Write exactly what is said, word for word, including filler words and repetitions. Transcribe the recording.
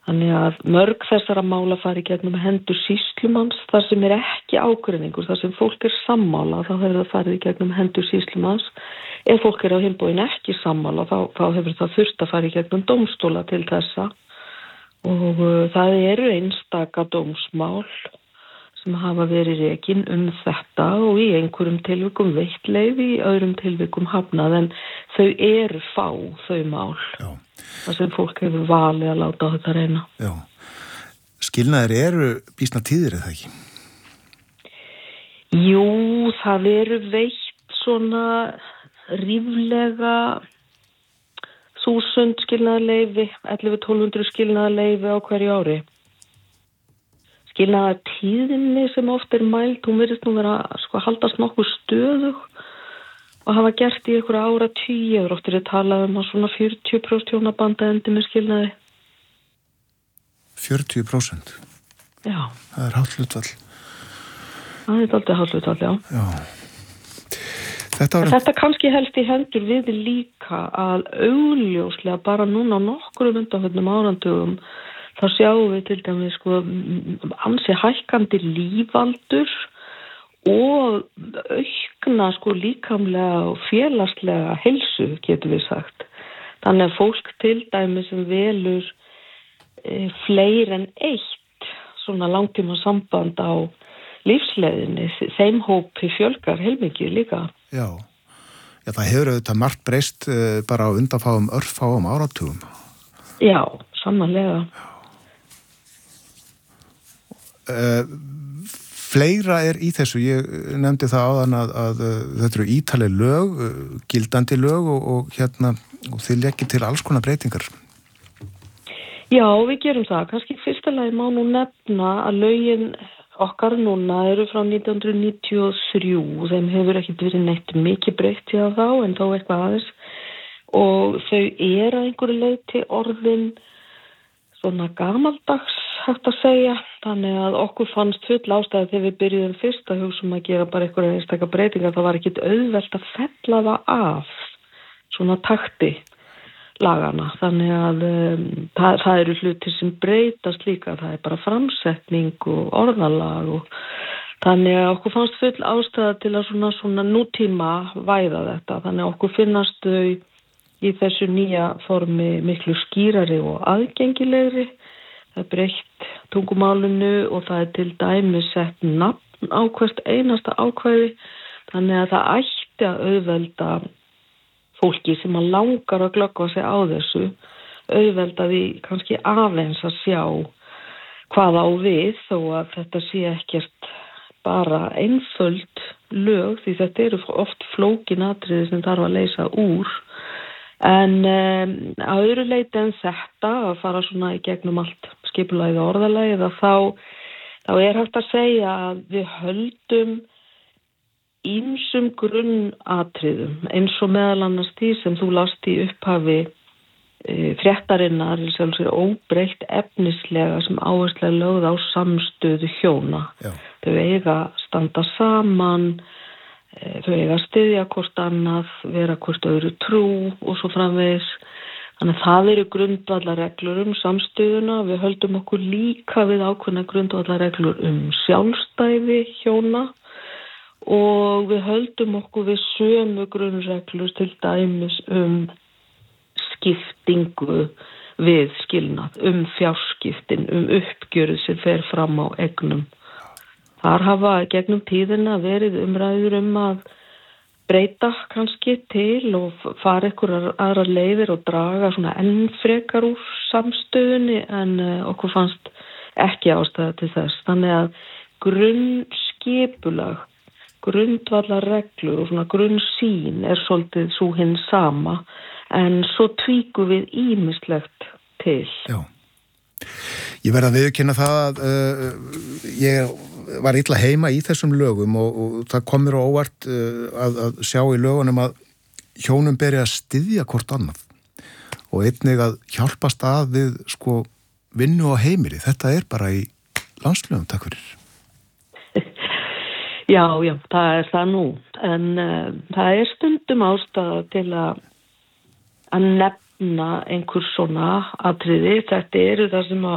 Þannig að mörg þessara mála fari gegnum hendur sýslumanns þar sem er ekki ágreiningur, þar sem fólk er sammála, þá hefur það farið gegnum hendur sýslumanns. Ef fólk er á hinn bóginn ekki sammála, þá, þá hefur það þurft að fara gegnum dómstóla til þessa. Og uh, það eru einstaka dómsmál sem hafa verið rekin um þetta og í einhverjum tilvikum veitt leyfi, í öðrum tilvikum hafnað, en þau eru fá, þau mál. Já. Það sem fólk hefur valið að láta á þetta reyna. Já. Skilnaðir eru býsna tíðir, eða ekki? Jú, það eru veitt svona ríflega þúsund skilnaðarleyfi, ellefu til tólf hundruð skilnaðarleyfi á hverju ári. Skilnaðartíðinni sem oft er mæld, hún virðist nú vera sko haldast nokkuð stöðug og hafa gert í einhverja ára tíu, oft er að tala um að svona fjörutíu prósent hjónabanda endi með skilnaði. fjörutíu prósent? Já. Það er hátt hlutfall. Það er aldrei hátt hlutfall, já. Já. Þetta, var... Þetta kannski helst í hendur við líka að augljóslega bara núna á nokkrum undanförnum árandugum þá sjáum við til dæmis sko ansi hækkandi lífaldur og aukna sko líkamlega og félagslega heilsu, getur við sagt. Þannig að fólk til dæmis sem velur e, fleiri en eitt svona langtíma samband á lífsleiðinni, þeim hópi fjölgar heilmikið líka. Já. Já, það hefur auðvitað margt breyst e, bara á undanfáum örfáum áratugum. Já, sannarlega. Uh, fleira er í þessu, ég nefndi það áðan að, að, að þetta eru ítaleg lög, uh, gildandi lög og, og hérna, og þið leggið til alls konar breytingar. Já, við gerum það. Kannski fyrsta lagi má nú nefna að lögin okkar núna eru frá nítján hundruð níutíu og þrjú, þeim hefur ekkert verið neitt mikið breytt í þá, en þó eitthvað aðeins, og þau eru að einhverju leyti orðin svona gamaldags, hægt að segja, þannig að okkur fannst full ástæði þegar við byrjuðum fyrst að hugsa um að gera bara einhverja einstakar breytingar, það var ekkit auðvelt að fella það af svona takti lagana, þannig að um, það, það eru hlutir sem breytast líka, það er bara framsetning og orðalag og þannig að okkur fannst full ástæði til að svona, svona nútíma væða þetta, þannig að okkur finnast þau í þessu nýja formi miklu skýrari og aðgengilegri. Það er breytt tungumálinu og það er til dæmis sett nafn á hvert einasta ákvæði, þannig að það ætti að auðvelda fólki sem að langar að glöggva sig á þessu, auðvelda því kannski aðeins að sjá hvað á við þó að þetta sé ekkert bara einföld lög, því þetta eru oft flókin atriði sem þarf að leysa úr. En um, að öðru leyti en þetta, að fara svona í gegnum allt skipulagið og orðalagið, að þá, þá er hægt að segja að við höldum ýmsum grunnatriðum, eins og meðal annars því sem þú last í upphafi e, fréttarinnar, eins og sér óbreytt efnislega sem áherslega lögð á samstöðu hjóna. Já. Þau eiga standa saman, þau eiga að styðja hvort annað, vera hvort öðru trú og svo framvegis. Þannig að það eru grundvallarreglur um samstöðuna. Við höldum okkur líka við ákveðna grundvallarreglur um sjálfstæði hjóna og við höldum okkur við sömu grunnreglur til dæmis um skiptingu við skilnað, um fjárskiptin, um uppgjörið sem fer fram á eignum. Þar hafa gegnum tíðina verið umræður um að breyta kannski til og fara einhverjar aðrar leiðir og draga svona enn frekar úr samstöðunni en okkur fannst ekki ástæða til þess. Þannig að grunnskipulag, grundvallarreglur og svona grunnsýn er svolítið svo hinn sama en svo tvíkum við ýmislegt til. Já. Ég verð að viðurkenna það að uh, ég var illa heima í þessum lögum og, og það kom mér á óvart uh, að, að sjá í lögunum að hjónum beri að styðja hvort annað og einnig að hjálpast að við sko vinnu á heimili. Þetta er bara í landslögum, takk fyrir. Já, já, það er það nú. En uh, það er stundum ástæða til að, að nefna einhver svona atriði. Þetta eru það sem að